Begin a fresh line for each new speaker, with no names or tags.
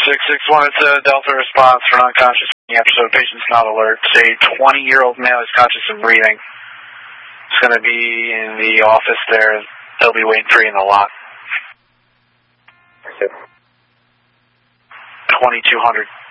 661, it's a Delta response for unconscious episode. Patient's not alert. A 20-year-old male is conscious and breathing. It's going to be in the office there. They'll be waiting for you in the lot. 2200.